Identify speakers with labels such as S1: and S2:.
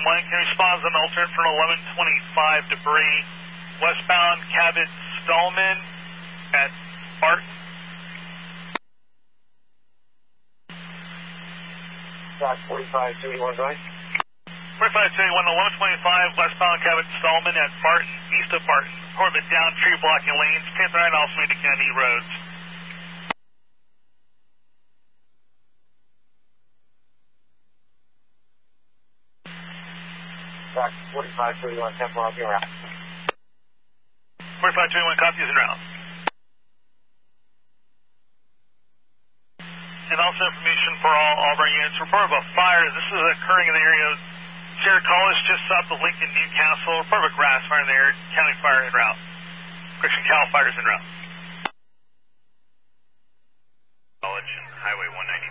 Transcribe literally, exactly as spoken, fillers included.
S1: one, can you respond as an alternate for eleven twenty-five debris, westbound Cabot Stallman at Barton?
S2: Dock forty-five two eighty-one, going.
S1: forty-five two eighty-one, eleven twenty-five, westbound Cabot Stallman at Barton, east of Barton. Corbett down, tree blocking lanes, ten nine also to Kennedy Roads.
S2: Dock forty-five two eighty-one, ten miles in route.
S1: forty-five two eighty-one, copies en route. And also information for all Auburn units, report of a fire. This is occurring in the area of Sierra College, just south of Lincoln, Newcastle. Report of a grass fire in the area, county fire en route. Christian Cal fighters en route.
S3: College, Highway one ninety.